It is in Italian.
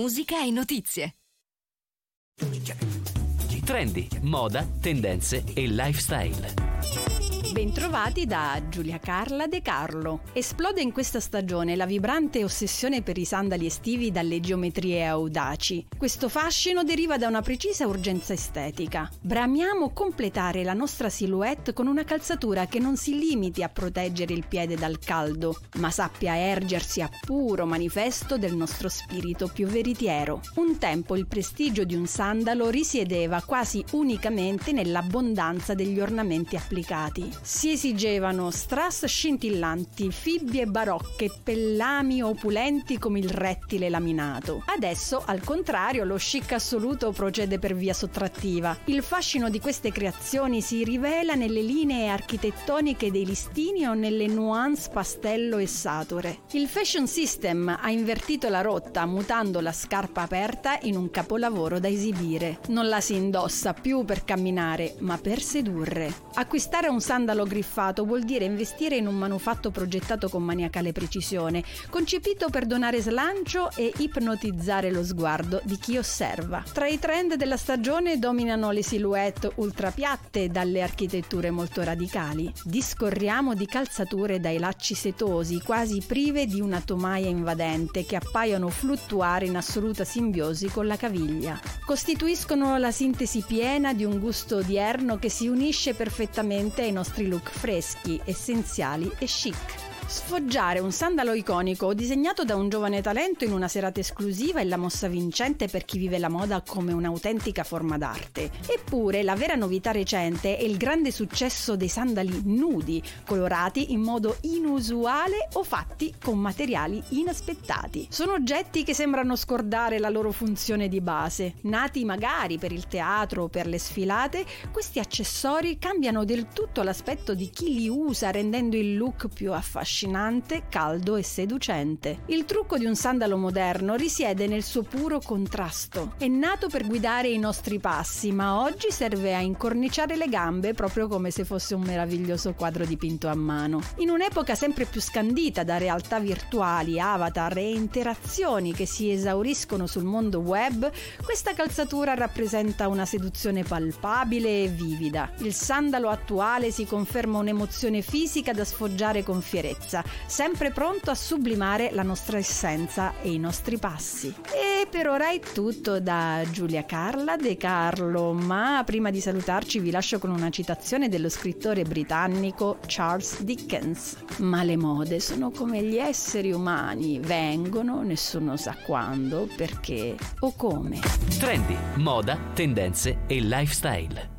musica e notizie. Trendy, moda, tendenze e lifestyle. Bentrovati da Giulia Carla De Carlo. Esplode in questa stagione la vibrante ossessione per i sandali estivi dalle geometrie audaci. Questo fascino deriva da una precisa urgenza estetica. Bramiamo completare la nostra silhouette con una calzatura che non si limiti a proteggere il piede dal caldo, ma sappia ergersi a puro manifesto del nostro spirito più veritiero. Un tempo il prestigio di un sandalo risiedeva quasi unicamente nell'abbondanza degli ornamenti applicati. Si esigevano strass scintillanti, fibbie barocche, pellami opulenti come il rettile laminato. Adesso, al contrario, lo chic assoluto procede per via sottrattiva. Il fascino di queste creazioni si rivela nelle linee architettoniche dei listini o nelle nuance pastello e sature. Il fashion system ha invertito la rotta, mutando la scarpa aperta in un capolavoro da esibire. Non la si indossa più per camminare, ma per sedurre. Acquistare un sandalo griffato vuol dire investire in un manufatto progettato con maniacale precisione, concepito per donare slancio e ipnotizzare lo sguardo di chi osserva. Tra i trend della stagione dominano le silhouette ultra piatte dalle architetture molto radicali. Discorriamo di calzature dai lacci setosi, quasi prive di una tomaia invadente, che appaiono fluttuare in assoluta simbiosi con la caviglia. Costituiscono la sintesi piena di un gusto odierno che si unisce perfettamente ai nostri look freschi, essenziali e chic. Sfoggiare un sandalo iconico disegnato da un giovane talento in una serata esclusiva è la mossa vincente per chi vive la moda come un'autentica forma d'arte. Eppure la vera novità recente è il grande successo dei sandali nudi, colorati in modo inusuale o fatti con materiali inaspettati. Sono oggetti che sembrano scordare la loro funzione di base. Nati magari per il teatro o per le sfilate, questi accessori cambiano del tutto l'aspetto di chi li usa, rendendo il look più affascinante, caldo e seducente. Il trucco di un sandalo moderno risiede nel suo puro contrasto. È nato per guidare i nostri passi, ma oggi serve a incorniciare le gambe, proprio come se fosse un meraviglioso quadro dipinto a mano. In un'epoca sempre più scandita da realtà virtuali, avatar e interazioni che si esauriscono sul mondo web, questa calzatura rappresenta una seduzione palpabile e vivida. Il sandalo attuale si conferma un'emozione fisica da sfoggiare con fierezza, sempre pronto a sublimare la nostra essenza e i nostri passi. E per ora è tutto da Giulia Carla De Carlo, ma prima di salutarci vi lascio con una citazione dello scrittore britannico Charles Dickens: ma le mode sono come gli esseri umani, vengono, nessuno sa quando, perché o come. Trendy, moda, tendenze e lifestyle.